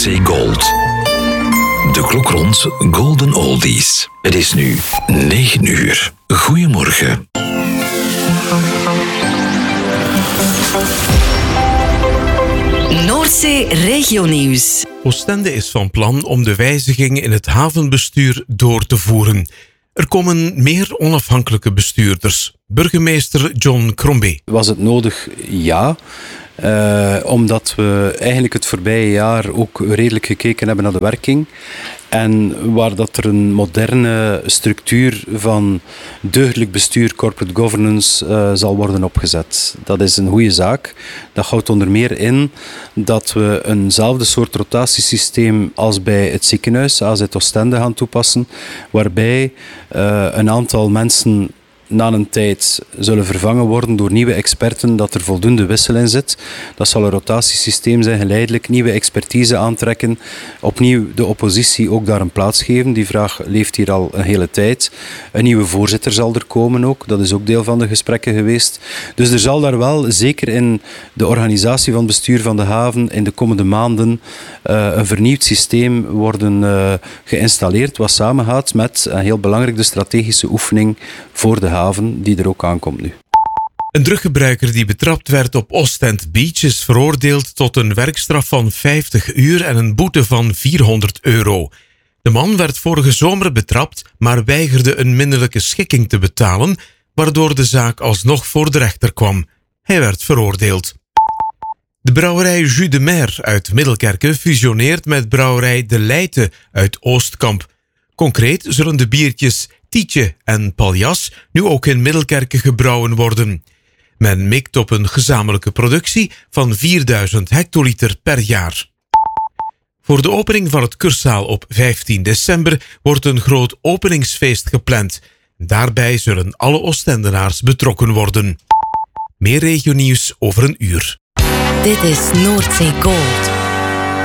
Noordzee Gold. De klok rond Golden Oldies. Het is nu 9 uur. Goedemorgen. Noordzee Regionieuws. Oostende is van plan om de wijzigingen in het havenbestuur door te voeren. Er komen meer onafhankelijke bestuurders. Burgemeester John Crombie. Was het nodig? Ja. Omdat we eigenlijk het voorbije jaar ook redelijk gekeken hebben naar de werking. En waar dat er een moderne structuur van deugdelijk bestuur, corporate governance, zal worden opgezet. Dat is een goede zaak. Dat houdt onder meer in dat we eenzelfde soort rotatiesysteem als bij het ziekenhuis, AZ Oostende, gaan toepassen. Waarbij een aantal mensen na een tijd zullen vervangen worden door nieuwe experten, dat er voldoende wissel in zit. Dat zal een rotatiesysteem zijn, geleidelijk nieuwe expertise aantrekken. Opnieuw de oppositie ook daar een plaats geven. Die vraag leeft hier al een hele tijd. Een nieuwe voorzitter zal er komen ook. Dat is ook deel van de gesprekken geweest. Dus er zal daar wel, zeker in de organisatie van het bestuur van de haven, in de komende maanden een vernieuwd systeem worden geïnstalleerd, wat samengaat met, heel belangrijk, de strategische oefening voor de haven, die er ook aankomt nu. Een druggebruiker die betrapt werd op Ostend Beach is veroordeeld tot een werkstraf van 50 uur en een boete van €400. De man werd vorige zomer betrapt, maar weigerde een minderlijke schikking te betalen, waardoor de zaak alsnog voor de rechter kwam. Hij werd veroordeeld. De brouwerij Jus de Mer uit Middelkerke fusioneert met brouwerij De Leijte uit Oostkamp. Concreet zullen de biertjes Tietje en Paljas nu ook in Middelkerke gebrouwen worden. Men mikt op een gezamenlijke productie van 4000 hectoliter per jaar. Voor de opening van het Cursaal op 15 december wordt een groot openingsfeest gepland. Daarbij zullen alle Oostendenaars betrokken worden. Meer regionieuws over een uur. Dit is Noordzee Gold.